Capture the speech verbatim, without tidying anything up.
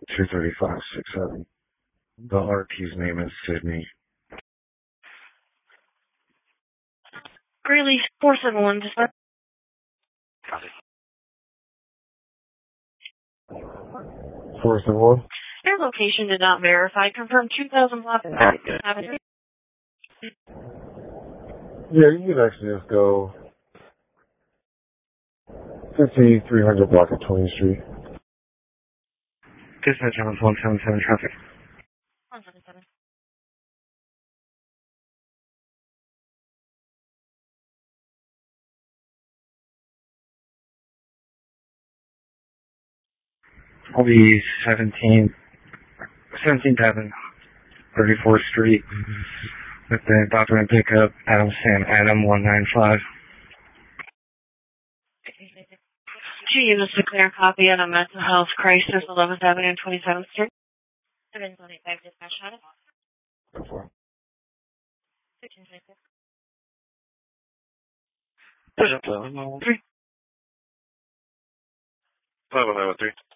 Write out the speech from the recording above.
two thirty-five six seven. The R P's name is Sydney. Greeley, four seven one, dispatch. Copy. four seven one? Your location did not verify. Confirm two thousand block Avenue. Yeah, you can actually just go fifty-three hundred block of twentieth Street. Dispatch on one seven seven traffic. one seven seven. I'll be seventeen, seventeenth Avenue, thirty-fourth Street, with the document pickup, Adam Sam Adam one nine five. Two units to clear copy at a mental health crisis, eleventh Avenue and twenty-seventh Street. seven one eight five dispatch shot. Go for it. fifteen twenty-six. There's a seven nine one three. seven nine one three.